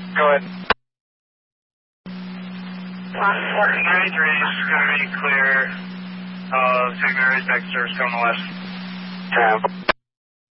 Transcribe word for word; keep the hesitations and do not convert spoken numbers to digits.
Go ahead. ninety-three is going to be clear of Saint Mary's next service coming west. Tab.